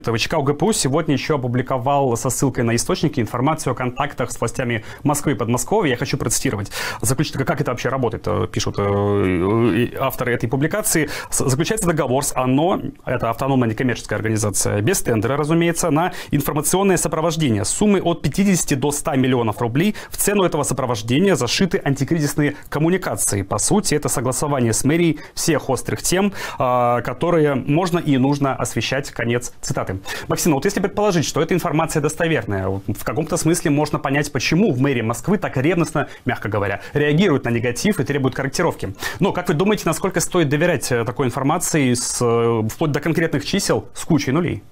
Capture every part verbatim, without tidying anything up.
ВЧК УГПУ сегодня еще опубликовал со ссылкой на источники информацию о контактах с властями Москвы и Подмосковья. Я хочу процитировать. Заключительно, как это вообще работает, пишут авторы этой публикации. Заключается договор с ОНО, это автономная некоммерческая организация, без тендера, разумеется, на информационное сопровождение. Суммы от пятидесяти до ста миллионов рублей. В цену этого сопровождения зашиты антикризисные коммуникации. По сути, это согласование с мэрией всех острых тем, которые можно и нужно освещать. Конец цитаты. Максим, вот если предположить, что эта информация достоверная, в каком-то смысле можно понять, почему в мэрии Москвы так ревностно, мягко говоря, реагируют на негатив и требуют корректировки. Но как вы думаете, насколько стоит доверять такой информации с, вплоть до конкретных чисел с кучей нулей?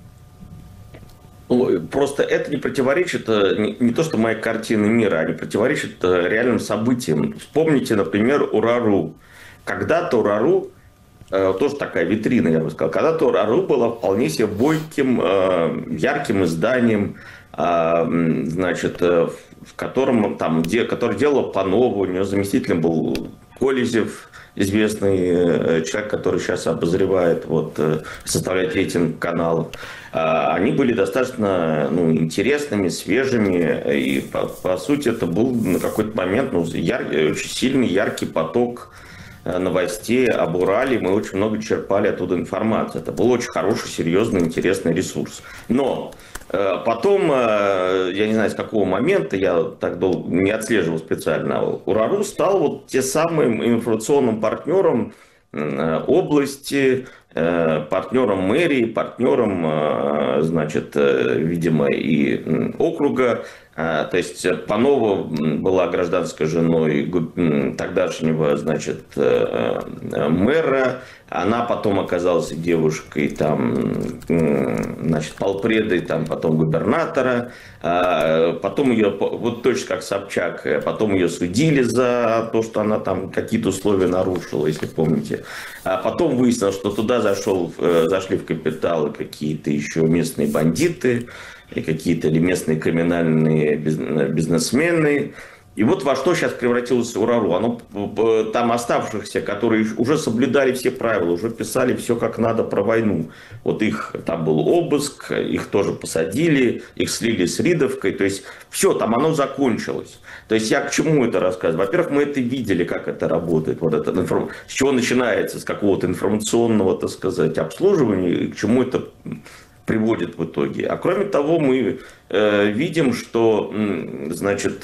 Просто это не противоречит, не, не то что моей картины мира, а не противоречит реальным событиям. Вспомните, например, УРАРУ. Когда-то УРАРУ, тоже такая витрина, я бы сказал. Когда-то УРАРУ была вполне себе бойким, ярким изданием, значит, в котором, там, где, который делал Панова, у него заместителем был Колезев, известный человек, который сейчас обозревает, вот, составляет рейтинг каналов. Они были достаточно, ну, интересными, свежими, и по, по сути это был на какой-то момент, ну, яр, очень сильный, яркий поток новостей об Урале, мы очень много черпали оттуда информацию. Это был очень хороший, серьезный, интересный ресурс. Но э, потом, э, я не знаю, с какого момента, я так долго не отслеживал специально, УРАРУ стал вот тем самым информационным партнером э, области, э, партнером мэрии, партнером, э, значит, э, видимо, и округа. То есть Панова была гражданской женой тогдашнего, значит, мэра. Она потом оказалась девушкой, там, значит, полпредой, там, потом губернатора. Потом ее, вот точно как Собчак, потом ее судили за то, что она там какие-то условия нарушила, если помните. А потом выяснилось, что туда зашел, зашли в капиталы какие-то еще местные бандиты, и какие-то или местные криминальные бизнесмены. И вот во что сейчас превратилось УРАРУ. Оно, там оставшихся, которые уже соблюдали все правила, уже писали все как надо про войну. Вот их, там был обыск, их тоже посадили, их слили с Ридовкой. То есть все, там оно закончилось. То есть я к чему это рассказываю? Во-первых, мы это видели, как это работает. Вот это, с чего начинается, с какого-то информационного, так сказать, обслуживания, и к чему это приводит в итоге. А кроме того, мы э, видим, что, значит,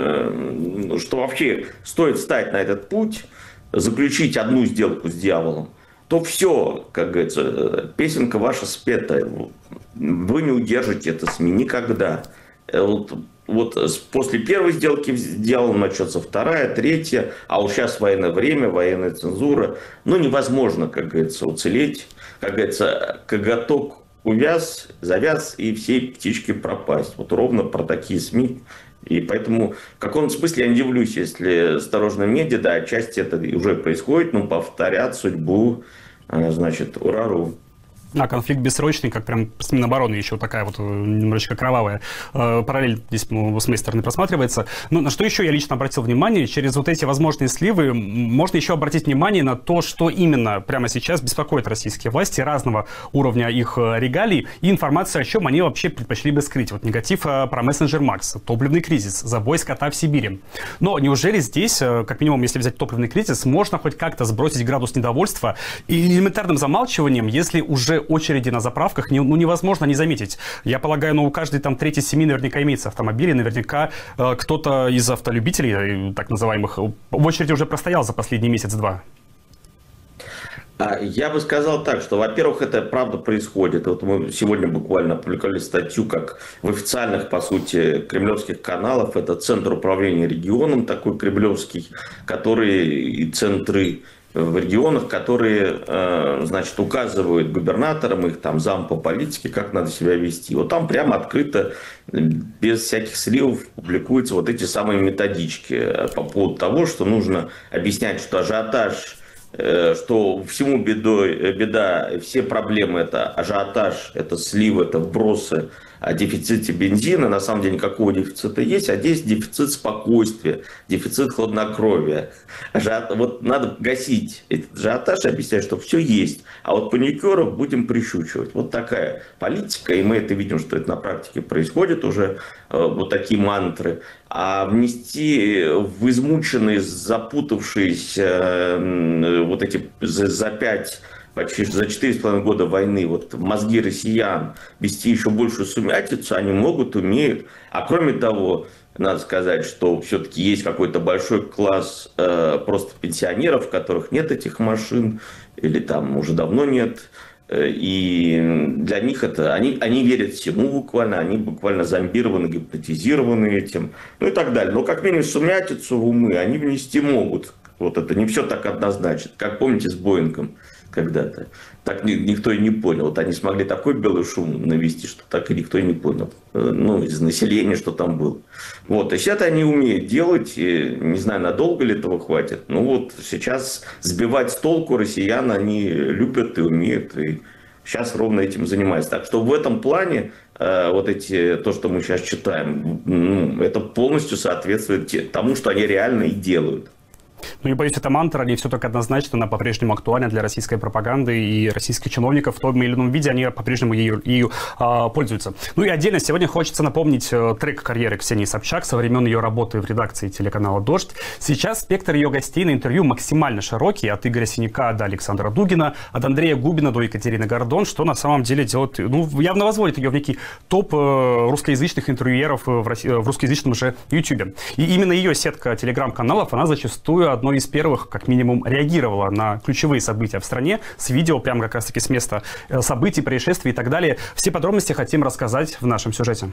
э, что вообще стоит встать на этот путь, заключить одну сделку с дьяволом, то все, как говорится, песенка ваша спета. Вы не удержите это СМИ никогда. Вот, вот после первой сделки с дьяволом начнется вторая, третья, а уж сейчас военное время, военная цензура. Ну, невозможно, как говорится, уцелеть. Как говорится, коготок увяз, завяз, и все птички пропасть. Вот ровно про такие СМИ. И поэтому в каком-то смысле я не удивлюсь, если осторожно медиа, да, отчасти это уже происходит, но повторят судьбу, значит, УРАРУ. А конфликт бессрочный, как прям с Минобороны, еще такая вот немножечко кровавая э, параллель здесь, ну, с моей стороны просматривается. Но на что еще я лично обратил внимание, через вот эти возможные сливы можно еще обратить внимание на то, что именно прямо сейчас беспокоит российские власти, разного уровня их регалий, и информацию, о чем они вообще предпочли бы скрыть. Вот негатив э, про мессенджер Макс, топливный кризис, забой скота в Сибири. Но неужели здесь, э, как минимум, если взять топливный кризис, можно хоть как-то сбросить градус недовольства и элементарным замалчиванием, если уже очереди на заправках не, ну, невозможно не заметить. Я полагаю, ну, у каждой там третьей семьи наверняка имеется автомобиль, и наверняка э, кто-то из автолюбителей, э, так называемых, в очереди уже простоял за последний месяц-два. Я бы сказал так, что, во-первых, это правда происходит. Вот мы сегодня буквально опубликовали статью, как в официальных, по сути, кремлевских каналах. Это Центр управления регионом, такой кремлевский, который и центры в регионах, которые, значит, указывают губернаторам, их там зам по политике, как надо себя вести. Вот там прямо открыто, без всяких сливов, публикуются вот эти самые методички по поводу того, что нужно объяснять, что ажиотаж что всему бедой, беда, все проблемы – это ажиотаж, это сливы, это вбросы о дефиците бензина. На самом деле никакого дефицита есть, а здесь дефицит спокойствия, дефицит хладнокровия. Ажиот... Вот надо гасить этот ажиотаж и объяснять, что все есть, а вот паникеров будем прищучивать. Вот такая политика, и мы это видим, что это на практике происходит уже, вот такие мантры. А внести в измученные, запутавшиеся вот эти за пять, почти за четыре с половиной года войны вот мозги россиян, вести еще большую сумятицу, они могут, умеют. А кроме того, надо сказать, что все-таки есть какой-то большой класс э, просто пенсионеров, у которых нет этих машин, или там уже давно нет. И для них это, они, они верят всему буквально, они буквально зомбированы, гипнотизированы этим, ну и так далее. Но как минимум сумятицу в умы они внести могут. Вот это не все так однозначно. Как помните с Боингом когда-то. Так никто и не понял. Вот они смогли такой белый шум навести, что так и никто и не понял. Ну, из населения, что там было. Вот. И сейчас они умеют делать. И не знаю, надолго ли этого хватит. Ну вот сейчас сбивать с толку россиян они любят и умеют. И сейчас ровно этим занимаются. Так что в этом плане вот эти, то, что мы сейчас читаем, ну, это полностью соответствует тому, что они реально и делают. Ну, не боюсь, эта мантра, не все так однозначно, она по-прежнему актуальна для российской пропаганды, и российских чиновников в том или ином виде, они по-прежнему ею, ею а, пользуются. Ну и отдельно сегодня хочется напомнить э, трек карьеры Ксении Собчак со времен ее работы в редакции телеканала «Дождь». Сейчас спектр ее гостей на интервью максимально широкий, от Игоря Синяка до Александра Дугина, от Андрея Губина до Екатерины Гордон, что на самом деле делает, ну, явно возводит ее в некий топ э, русскоязычных интервьюеров в, России, в русскоязычном же YouTube. И именно ее сетка телеграм-каналов, она зачастую одной из первых, как минимум, реагировала на ключевые события в стране с видео, прямо как раз-таки с места событий, происшествий и так далее. Все подробности хотим рассказать в нашем сюжете.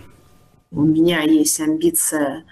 У меня есть амбиция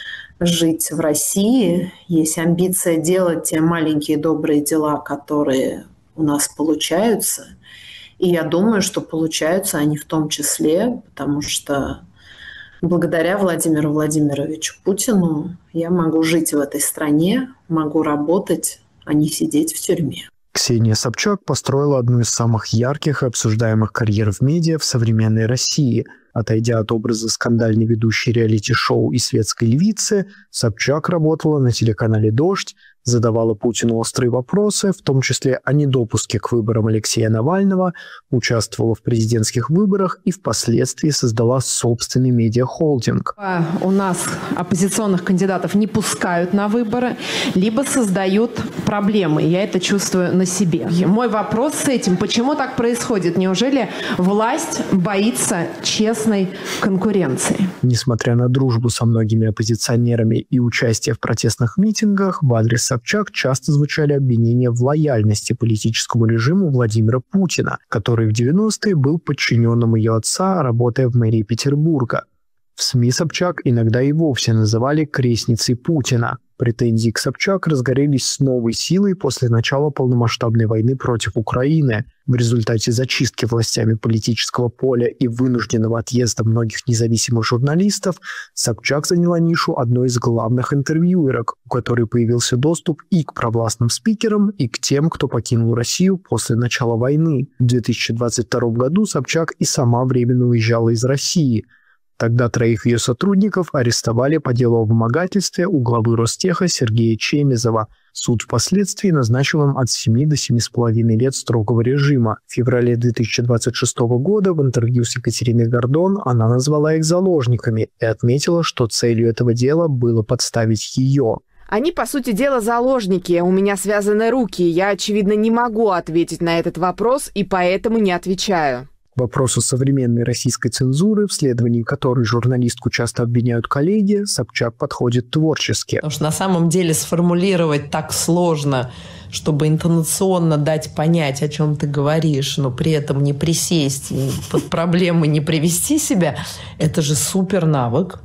жить в России, есть амбиция делать те маленькие добрые дела, которые у нас получаются. И я думаю, что получаются они в том числе, потому что благодаря Владимиру Владимировичу Путину я могу жить в этой стране, могу работать, а не сидеть в тюрьме. Ксения Собчак построила одну из самых ярких и обсуждаемых карьер в медиа в современной России. Отойдя от образа скандальной ведущей реалити-шоу и светской львицы, Собчак работала на телеканале «Дождь», задавала Путину острые вопросы, в том числе о недопуске к выборам Алексея Навального, участвовала в президентских выборах и впоследствии создала собственный медиахолдинг. У нас оппозиционных кандидатов не пускают на выборы, либо создают проблемы. Я это чувствую на себе. Мой вопрос с этим, почему так происходит? Неужели власть боится честной конкуренции? Несмотря на дружбу со многими оппозиционерами и участие в протестных митингах, в адрес Собчак часто звучали обвинения в лояльности политическому режиму Владимира Путина, который в девяностые был подчиненным ее отца, работая в мэрии Петербурга. В СМИ Собчак иногда и вовсе называли крестницей Путина. Претензии к Собчак разгорелись с новой силой после начала полномасштабной войны против Украины. В результате зачистки властями политического поля и вынужденного отъезда многих независимых журналистов Собчак заняла нишу одной из главных интервьюерок, у которой появился доступ и к провластным спикерам, и к тем, кто покинул Россию после начала войны. В две тысячи двадцать втором году Собчак и сама временно уезжала из России. Тогда троих ее сотрудников арестовали по делу о вымогательстве у главы Ростеха Сергея Чемезова. Суд впоследствии назначил им от семи до семи с половиной лет строгого режима. В феврале две тысячи двадцать шестого года в интервью с Екатериной Гордон она назвала их заложниками и отметила, что целью этого дела было подставить ее. Они, по сути дела, заложники. У меня связаны руки. Я, очевидно, не могу ответить на этот вопрос и поэтому не отвечаю. К вопросу современной российской цензуры, в следовании которой журналистку часто обвиняют коллеги, Собчак подходит творчески. Потому что на самом деле сформулировать так сложно, чтобы интонационно дать понять, о чем ты говоришь, но при этом не присесть и под проблемы не привести себя, это же супер навык.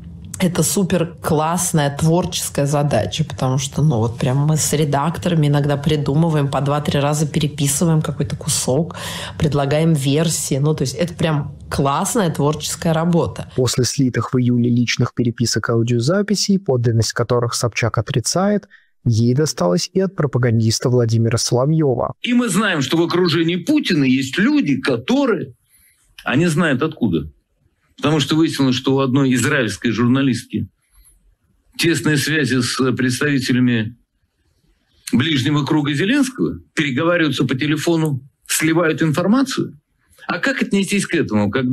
Это супер классная творческая задача, потому что, ну, вот прям мы с редакторами иногда придумываем, по два-три раза переписываем какой-то кусок, предлагаем версии. Ну, то есть это прям классная творческая работа. После слитых в июле личных переписок аудиозаписей, подлинность которых Собчак отрицает, Ей досталось и от пропагандиста Владимира Соловьева. И мы знаем, что в окружении Путина есть люди, которые... Они знают откуда. Потому что выяснилось, что у одной израильской журналистки тесные связи с представителями ближнего круга Зеленского, переговариваются по телефону, сливают информацию. А как отнестись к этому, когда